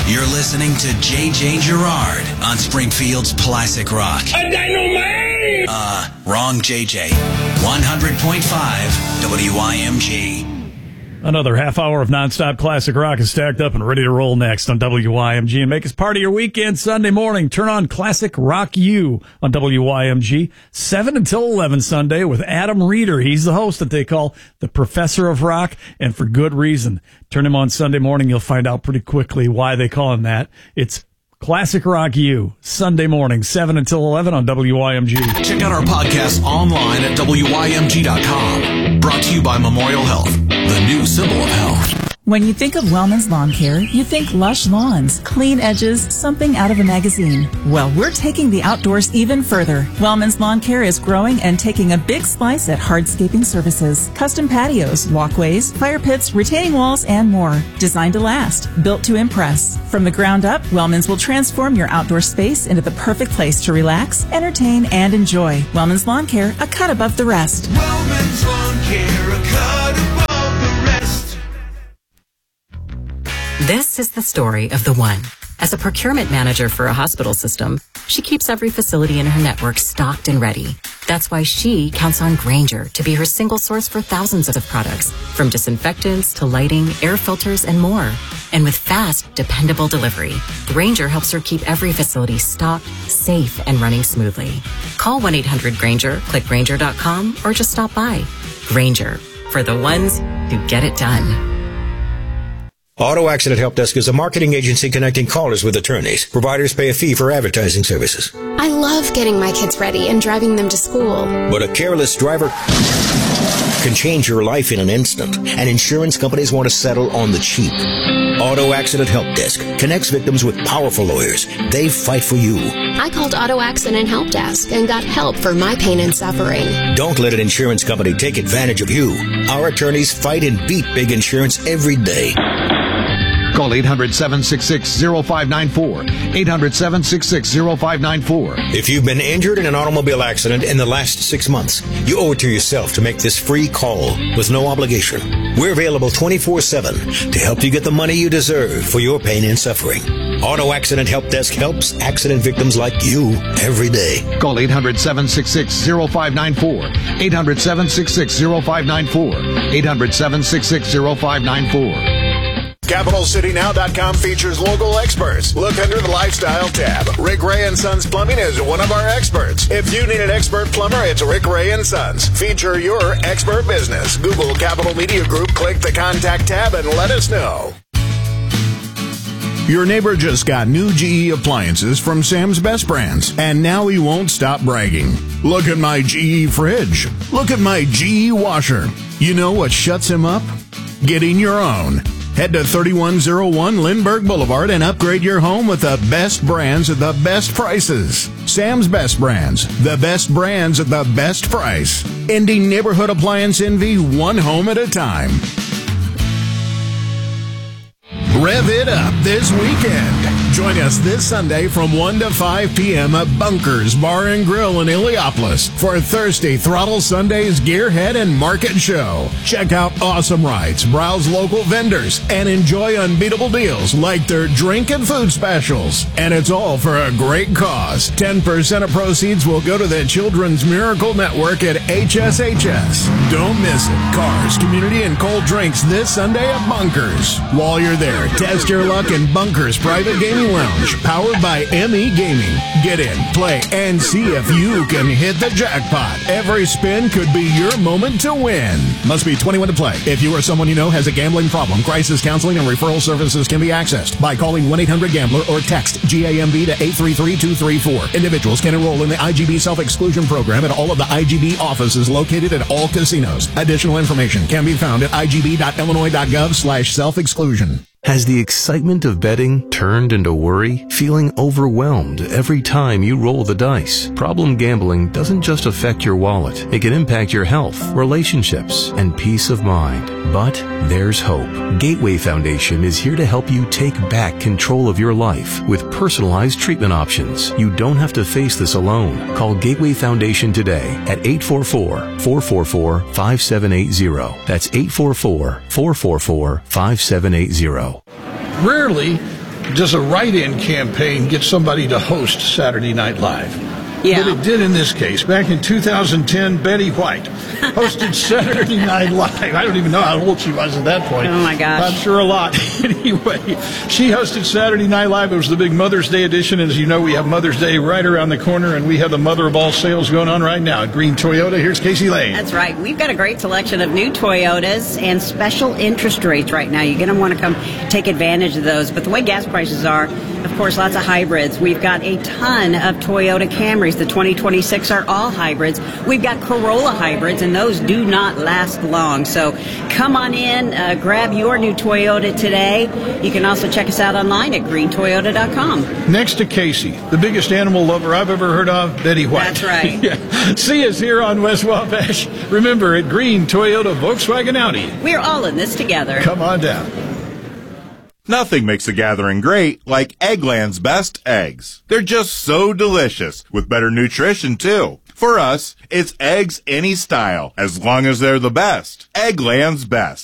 You're listening to JJ Girard on Springfield's Classic Rock. A dynamite! Wrong JJ. 100.5 WYMG. Another half hour of nonstop classic rock is stacked up and ready to roll next on WYMG. And make us part of your weekend Sunday morning. Turn on Classic Rock U on WYMG. 7 until 11 Sunday with Adam Reeder. He's the host that they call the Professor of Rock, and for good reason. Turn him on Sunday morning. You'll find out pretty quickly why they call him that. It's Classic Rock U, Sunday morning, 7 until 11 on WYMG. Check out our podcast online at WYMG.com. Brought to you by Memorial Health, the new symbol of health. When you think of Wellman's Lawn Care, you think lush lawns, clean edges, something out of a magazine. Well, we're taking the outdoors even further. Wellman's Lawn Care is growing and taking a big slice at hardscaping services, custom patios, walkways, fire pits, retaining walls, and more. Designed to last, built to impress. From the ground up, Wellman's will transform your outdoor space into the perfect place to relax, entertain, and enjoy. Wellman's Lawn Care, a cut above the rest. Wellman's Lawn Care, a cut above the rest. This is the story of the one. As a procurement manager for a hospital system, she keeps every facility in her network stocked and ready. That's why she counts on Grainger to be her single source for thousands of products, from disinfectants to lighting, air filters, and more. And with fast, dependable delivery, Grainger helps her keep every facility stocked, safe, and running smoothly. Call 1-800-GRAINGER, click Grainger.com, or just stop by. Grainger, for the ones who get it done. Auto Accident Help Desk is a marketing agency connecting callers with attorneys. Providers pay a fee for advertising services. I love getting my kids ready and driving them to school. But a careless driver can change your life in an instant, and insurance companies want to settle on the cheap. Auto Accident Help Desk connects victims with powerful lawyers. They fight for you. I called Auto Accident Help Desk and got help for my pain and suffering. Don't let an insurance company take advantage of you. Our attorneys fight and beat big insurance every day. Call 800-766-0594. 800-766-0594. If you've been injured in an automobile accident in the last 6 months, you owe it to yourself to make this free call with no obligation. We're available 24/7 to help you get the money you deserve for your pain and suffering. Auto Accident Help Desk helps accident victims like you every day. Call 800-766-0594. 800-766-0594. 800-766-0594. CapitalCityNow.com features local experts. Look under the Lifestyle tab. Rick Ray & Sons Plumbing is one of our experts. If you need an expert plumber, it's Rick Ray & Sons. Feature your expert business. Google Capital Media Group, click the Contact tab, and let us know. Your neighbor just got new GE appliances from Sam's Best Brands, and now he won't stop bragging. Look at my GE fridge. Look at my GE washer. You know what shuts him up? Getting your own. Head to 3101 Lindbergh Boulevard and upgrade your home with the best brands at the best prices. Sam's Best Brands, the best brands at the best price. Ending neighborhood appliance envy one home at a time. Rev it up this weekend. Join us this Sunday from 1 to 5 p.m. at Bunkers Bar and Grill in Iliopolis for Thirsty Throttle Sunday's Gearhead and Market Show. Check out awesome rides, browse local vendors, and enjoy unbeatable deals like their drink and food specials. And it's all for a great cause. 10% of proceeds will go to the Children's Miracle Network at HSHS. Don't miss it. Cars, community, and cold drinks this Sunday at Bunkers. While you're there, test your luck in Bunkers Private Gaming Lounge, powered by ME Gaming. Get in, play, and see if you can hit the jackpot. Every spin could be your moment to win. Must be 21 to play. If you or someone you know has a gambling problem, crisis counseling and referral services can be accessed by calling 1-800-GAMBLER or text GAMB to 833-234. Individuals can enroll in the IGB self-exclusion program at all of the IGB offices located at all casinos. Additional information can be found at igb.illinois.gov/self-exclusion. Has the excitement of betting turned into worry? Feeling overwhelmed every time you roll the dice? Problem gambling doesn't just affect your wallet. It can impact your health, relationships, and peace of mind. But there's hope. Gateway Foundation is here to help you take back control of your life with personalized treatment options. You don't have to face this alone. Call Gateway Foundation today at 844-444-5780. That's 844-444-5780. Rarely does a write-in campaign get somebody to host Saturday Night Live? Yeah. But it did in this case. Back in 2010, Betty White hosted Saturday Night Live. I don't even know how old she was at that point. Oh, my gosh. I'm sure a lot. Anyway, she hosted Saturday Night Live. It was the big Mother's Day edition. As you know, we have Mother's Day right around the corner, and we have the mother of all sales going on right now at Green Toyota. Here's Casey Lane. That's right. We've got a great selection of new Toyotas and special interest rates right now. You're going to want to come take advantage of those. But the way gas prices are, of course, lots of hybrids. We've got a ton of Toyota Camrys. The 2026 are all hybrids. We've got Corolla hybrids, and those do not last long. So come on in, grab your new Toyota today. You can also check us out online at greentoyota.com. Next to Casey, the biggest animal lover I've ever heard of, Betty White. That's right. Yeah. See us here on West Wabash. Remember, at Green Toyota, Volkswagen, Audi. We're all in this together. Come on down. Nothing makes a gathering great like Eggland's best eggs. They're just so delicious, with better nutrition too. For us, it's eggs any style, as long as they're the best. Eggland's best.